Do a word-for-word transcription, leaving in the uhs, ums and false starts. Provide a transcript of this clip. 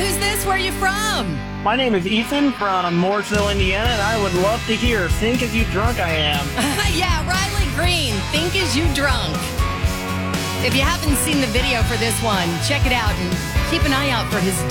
who's this? Where are you from? My name is Ethan from Mooresville, Indiana, and I would love to hear Think As You Drunk I Am. Yeah, Riley Green, Think As You Drunk. If you haven't seen the video for this one, check it out and keep an eye out for his